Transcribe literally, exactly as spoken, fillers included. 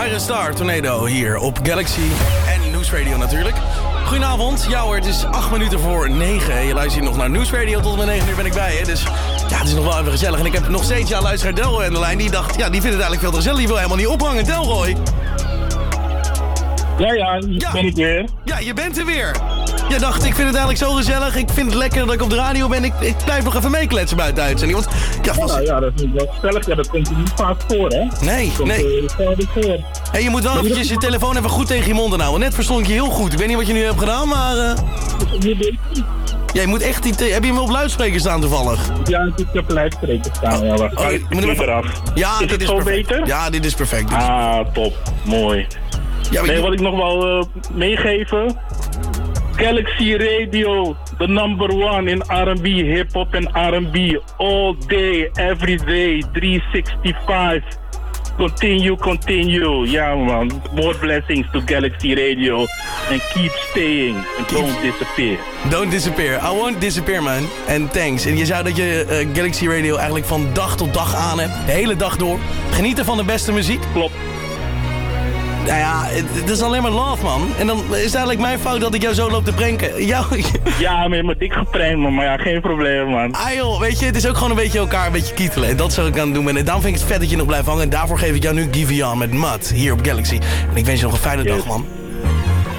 Iron Star Tornado hier op Galaxy en Nieuwsradio natuurlijk. Goedenavond, ja hoor, het is acht minuten voor negen. Je luistert nog naar Nieuwsradio, tot en met negen uur ben ik bij je. Dus ja, het is nog wel even gezellig. En ik heb nog steeds jouw luisteraar Delroy aan de lijn. Die dacht, ja, die vindt het eigenlijk veel te gezellig. Die wil helemaal niet ophangen. Delroy. Ja, ja, ja, ben ik weer. Ja, je bent er weer. Je dacht, ik vind het eigenlijk zo gezellig. Ik vind het lekker dat ik op de radio ben. Ik, ik blijf nog even meekletsen buiten de uitzending. Want, ja, vast... ja, ja, dat is wel gezellig. Ja, dat komt er niet vaak voor, hè? Nee, dat komt, nee. Uh, voor. Hey, je moet wel eventjes je telefoon even goed tegen je mond houden. Net verstond ik je heel goed. Ik weet niet wat je nu hebt gedaan, maar... Uh... Ja, je moet echt niet... Heb je hem op luidspreker staan toevallig? Ja, ik heb luidspreker staan. Ja, wacht. Oh, je moet hem even... eraf. Ja, is dit het is zo perfect. beter? Ja, dit is perfect. Dit is... Ah, top. Mooi. Ja, nee, je... wat ik nog wel uh, meegeven... Galaxy Radio, the number one in R and B, hip-hop en R and B. All day, every day, three sixty-five. Continue, continue. Ja man, more blessings to Galaxy Radio. And keep staying and keep... don't disappear. Don't disappear. I won't disappear, man. En thanks. En je zei dat je uh, Galaxy Radio eigenlijk van dag tot dag aan hebt. De hele dag door. Genieten van de beste muziek. Klopt. Nou ja, het is alleen maar love, man. En dan is het eigenlijk mijn fout dat ik jou zo loop te pranken. Jou... Ja, maar je moet dik geprankt, man. Maar ja, geen probleem, man. Ah joh, weet je, het is ook gewoon een beetje elkaar een beetje kietelen. En dat zou ik aan het doen. En daarom vind ik het vet dat je nog blijft hangen. En daarvoor geef ik jou nu Giveon met Mud hier op Galaxy. En ik wens je nog een fijne yes. dag, man.